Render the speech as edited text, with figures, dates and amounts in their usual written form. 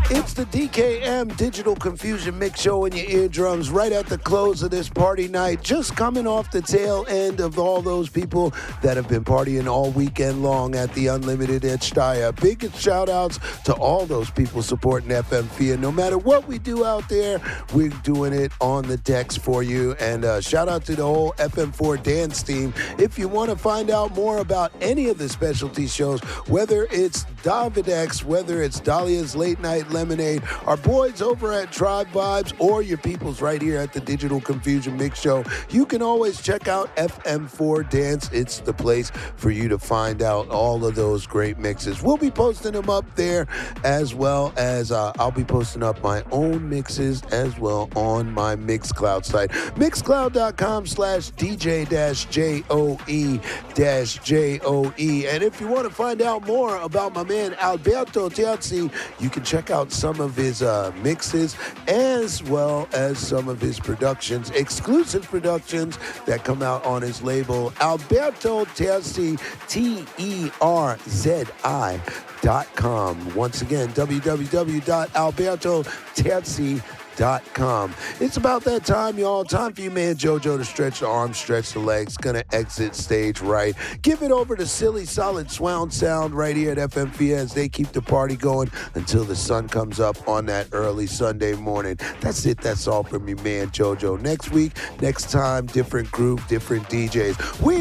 It's the DKM Digital Confusion Mix Show in your eardrums right at the close of this party night. Just coming off the tail end of all those people that have been partying all weekend long at the Unlimited at Steyr. Big shout outs to all those people supporting FM FIA. No matter what we do out there, we're doing it on the decks for you. And shout out to the whole FM4 dance team. If you want to find out more about any of the specialty shows, whether it's Davidex, whether it's Dahlia's Late Night Lemonade, our boys over at Tribe Vibes, or your peoples right here at the Digital Confusion Mix Show, you can always check out FM4 Dance. It's the place for you to find out all of those great mixes. We'll be posting them up there, as well as I'll be posting up my own mixes as well on my Mixcloud site, mixcloud.com/DJ-JOE-JOE. And if you want to find out more about my man Alberto Terzi, you can check out some of his mixes as well as some of his productions, exclusive productions that come out on his label, Alberto Terzi, TERZI.com. Once again, www.albertoterzi.com. It's about that time, y'all. Time for you, man, JoJo, to stretch the arms, stretch the legs. Gonna exit stage right. Give it over to Silly Solid Swound Sound right here at FM FIA as they keep the party going until the sun comes up on that early Sunday morning. That's it. That's all from me, man, JoJo. Next week, next time, different group, different DJs. We